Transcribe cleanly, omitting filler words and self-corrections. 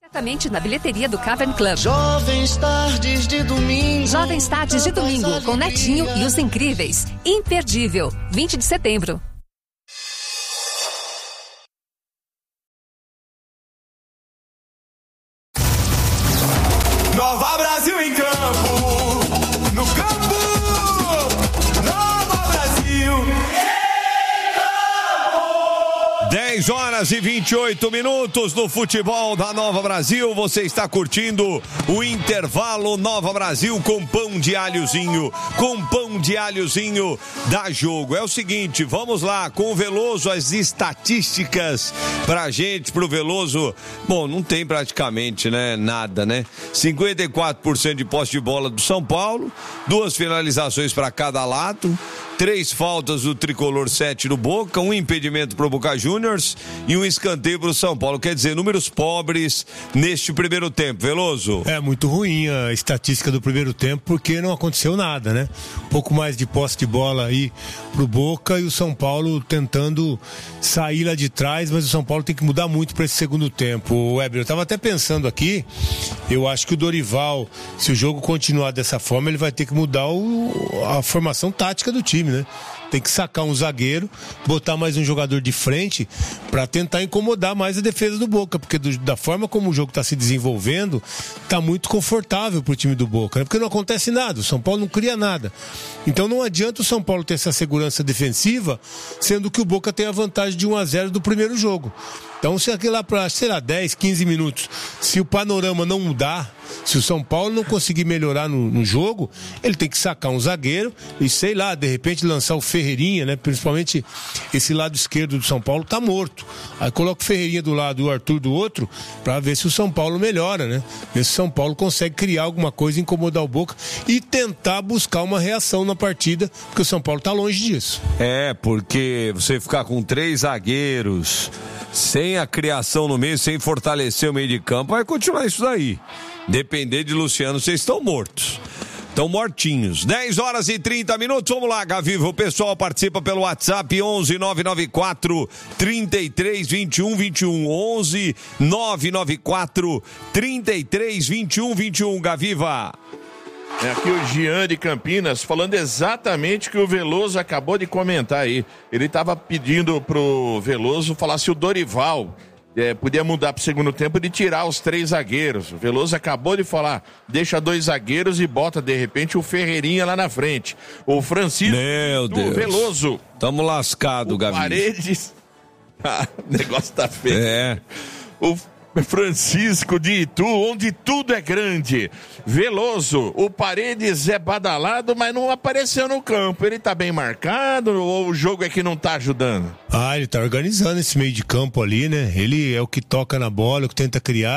Diretamente na bilheteria do Cavern Club. Jovens Tardes de Domingo. Jovens Tardes de Domingo, com Netinho e os Incríveis. Imperdível, 20 de setembro. Nova Brasil em campo, no campo, Nova Brasil em campo. 10h28 no futebol da Nova Brasil. Você está curtindo o intervalo Nova Brasil com pão de alhozinho. Com pão de alhozinho dá jogo. É o seguinte, vamos lá com o Veloso, as estatísticas pra gente, pro Veloso. Bom, não tem praticamente, né, nada, né? 54% de posse de bola do São Paulo, 2 finalizações para cada lado, 3 faltas do Tricolor, 7 do Boca, 1 impedimento pro Boca Juniors e 1 escanteio pro São Paulo. Quer dizer, números pobres neste primeiro tempo, Veloso. É muito ruim a estatística do primeiro tempo, porque não aconteceu nada, né? Um pouco mais de posse de bola aí pro Boca e o São Paulo tentando sair lá de trás, mas o São Paulo tem que mudar muito para esse segundo tempo. Weber, eu tava até pensando aqui, eu acho que o Dorival, se o jogo continuar dessa forma, ele vai ter que mudar a formação tática do time, né? Tem que sacar um zagueiro, botar mais um jogador de frente para tentar incomodar mais a defesa do Boca, porque da forma como o jogo está se desenvolvendo, tá muito confortável pro time do Boca, né? Porque não acontece nada, o São Paulo não cria nada. Então não adianta o São Paulo ter essa segurança defensiva, sendo que o Boca tem a vantagem de 1-0 do primeiro jogo. Então, se aquilo lá para, sei lá, 10, 15 minutos, se o panorama não mudar, se o São Paulo não conseguir melhorar no jogo, ele tem que sacar um zagueiro e, sei lá, de repente lançar o Ferreirinha, né? Principalmente esse lado esquerdo do São Paulo tá morto. Aí coloca o Ferreirinha do lado e o Arthur do outro, para ver se o São Paulo melhora, né? Ver se o São Paulo consegue criar alguma coisa, incomodar o Boca e tentar buscar uma reação na partida, porque o São Paulo tá longe disso. É, porque você ficar com 3 zagueiros, sem a criação no meio, sem fortalecer o meio de campo, vai continuar isso daí. Depender de Luciano, vocês estão mortos. Estão mortinhos. 10h30. Vamos lá, Gaviva. O pessoal participa pelo WhatsApp 11 994 33 21 21. 11 994 33 21 21. Gaviva. É aqui o Jean de Campinas falando exatamente o que o Veloso acabou de comentar aí. Ele estava pedindo pro Veloso falar se o Dorival podia mudar pro segundo tempo de tirar os 3 zagueiros. O Veloso acabou de falar, deixa 2 zagueiros e bota de repente o Ferreirinha lá na frente. O Francisco Meu Deus. Veloso. Tamo lascado, Gaviva. Paredes. O negócio tá feio. É. O Francisco de Itu, onde tudo é grande. Veloso, o Paredes é badalado, mas não apareceu no campo. Ele tá bem marcado ou o jogo é que não tá ajudando? Ele tá organizando esse meio de campo ali, né? Ele é o que toca na bola, o que tenta criar.